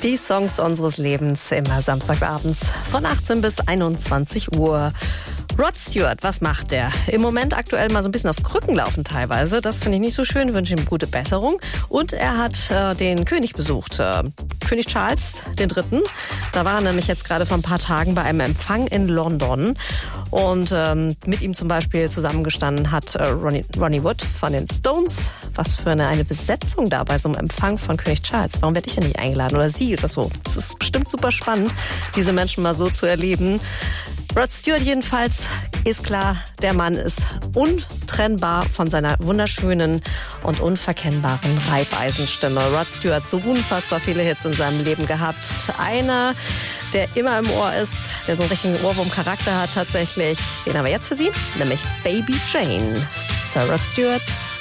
Die Songs unseres Lebens immer samstagsabends von 18 bis 21 Uhr. Rod Stewart, was macht der? Im Moment aktuell mal so ein bisschen auf Krücken laufen teilweise. Das finde ich nicht so schön, wünsche ihm gute Besserung. Und er hat den König besucht, König Charles III. Da war er nämlich jetzt gerade vor ein paar Tagen bei einem Empfang in London. Und mit ihm zum Beispiel zusammengestanden hat Ronnie Wood von den Stones. Was für eine Besetzung da bei so einem Empfang von König Charles. Warum werde ich denn nicht eingeladen oder sie oder so? Das ist bestimmt super spannend, diese Menschen mal so zu erleben. Rod Stewart jedenfalls ist klar, der Mann ist untrennbar von seiner wunderschönen und unverkennbaren Reibeisenstimme. Rod Stewart hat so unfassbar viele Hits in seinem Leben gehabt. Einer, der immer im Ohr ist, der so einen richtigen Ohrwurm-Charakter hat tatsächlich, den haben wir jetzt für Sie, nämlich Baby Jane. Sir Rod Stewart